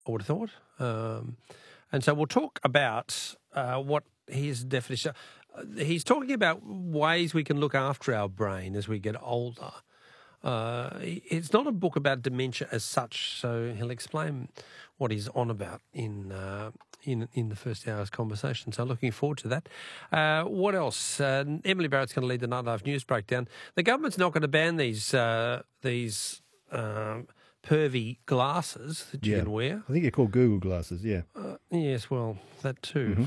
I would have thought. And so we'll talk about what his definition. He's talking about ways we can look after our brain as we get older. It's not a book about dementia as such, so he'll explain what he's on about in the first hour's conversation. So looking forward to that. What else? Emily Barrett's going to lead the Nightlife News Breakdown. The government's not going to ban these pervy glasses that you can wear. I think they're called Google glasses, yeah. Yes, well, that too.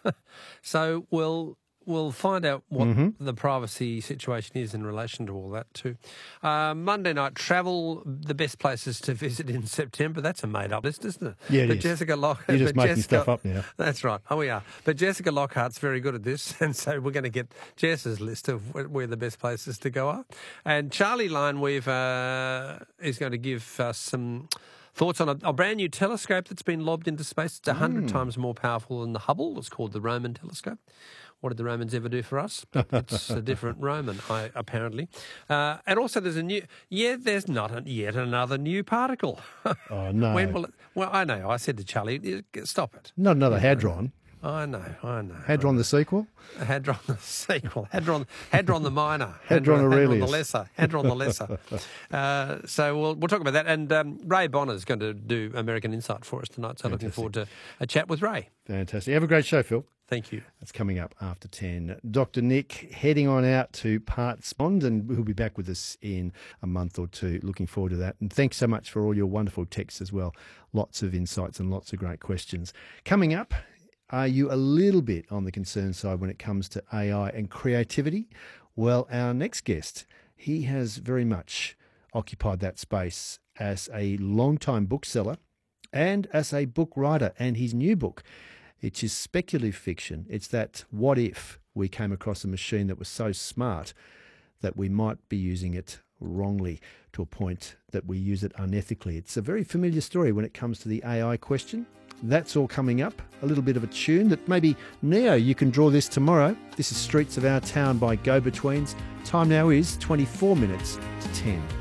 So we'll find out what the privacy situation is in relation to all that too. Monday night travel, the best places to visit in September. That's a made-up list, isn't it? Yeah, it but is. Jessica Lockhart, You're just making stuff up now. That's right. Oh, we are. But Jessica Lockhart's very good at this, and so we're going to get Jess's list of where the best places to go are. And Charlie Lineweaver is going to give us some thoughts on a brand new telescope that's been lobbed into space. It's 100 times more powerful than the Hubble. It's called the Roman telescope. What did the Romans ever do for us? It's a different Roman, apparently. And also there's there's not yet another new particle. Oh, no. When will it, well, I know. I said to Charlie, stop it. Not another Hadron. I know. Hadron the sequel? Hadron the sequel. Hadron the minor. Hadron Aurelius. Hadron the lesser. So we'll talk about that. And Ray Bonner's going to do American Insight for us tonight. So looking forward to a chat with Ray. Fantastic. Have a great show, Phil. Thank you. That's coming up after 10. Dr. Nick heading on out to Parts Bond, and he'll be back with us in a month or two. Looking forward to that. And thanks so much for all your wonderful texts as well. Lots of insights and lots of great questions. Coming up, are you a little bit on the concern side when it comes to AI and creativity? Well, our next guest, he has very much occupied that space as a long-time bookseller and as a book writer. And his new book, it's his speculative fiction. It's that what if we came across a machine that was so smart that we might be using it wrongly to a point that we use it unethically. It's a very familiar story when it comes to the AI question. That's all coming up. A little bit of a tune that maybe, Neo, you can draw this tomorrow. This is Streets of Our Town by Go-Betweens. Time now is 24 minutes to 10.